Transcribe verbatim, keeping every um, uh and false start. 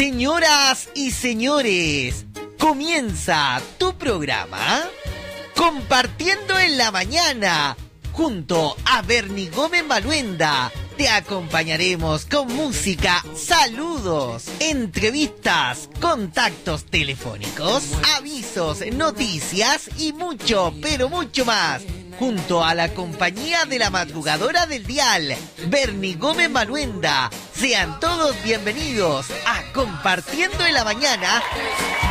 Señoras y señores, comienza tu programa Compartiendo en la Mañana. Junto a Bernie Gómez Maluenda te acompañaremos con música, saludos, entrevistas, contactos telefónicos, avisos, noticias y mucho, pero mucho más. Junto a la compañía de la madrugadora del dial, Bernie Gómez Maluenda. Sean todos bienvenidos a Compartiendo en la Mañana.